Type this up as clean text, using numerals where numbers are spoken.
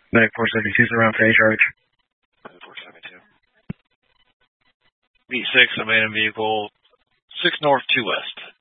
Medic 472 around for A charge. 472. Beat 6, abandoned vehicle, 6 north, 2 west.